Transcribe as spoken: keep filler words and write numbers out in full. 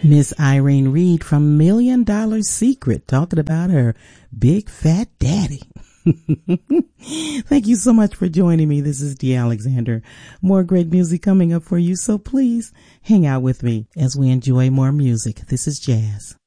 Miss Irene Reed from Million Dollar Secret, talking about her big fat daddy. Thank you so much for joining me. This is Dee Alexander. More great music coming up for you, so please hang out with me as we enjoy more music. This is Jazz.